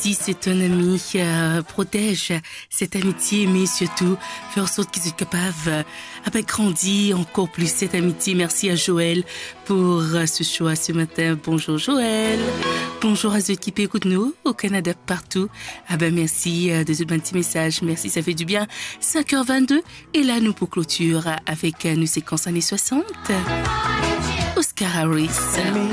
si c'est un ami, protège cette amitié, mais surtout, fais en sorte qu'ils soient capables grandir encore plus cette amitié. Merci à Joël pour ce choix ce matin. Bonjour Joël. Bonjour à ceux qui écoutent nous au Canada partout. Merci de ce petit message. Merci, ça fait du bien. 5h22. Et là, nous pour clôture avec nos séquences années 60. Oscar Harris.